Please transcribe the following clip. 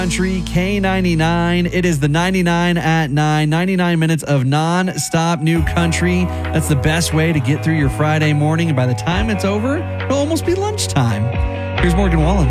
Country K99. It is the 99 at 9. 99 minutes of non-stop new country. That's the best way to get through your Friday morning. And by the time it's over, it'll almost be lunchtime. Here's Morgan Wallen.